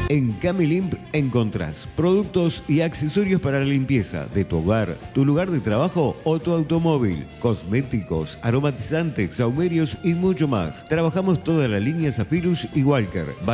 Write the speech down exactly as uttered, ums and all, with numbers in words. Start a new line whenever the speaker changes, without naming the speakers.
En Camilimp encontrás productos y accesorios para la limpieza de tu hogar, tu lugar de trabajo o tu automóvil, cosméticos, aromatizantes, saumerios y mucho más. Trabajamos toda la línea Zafirus y Walker.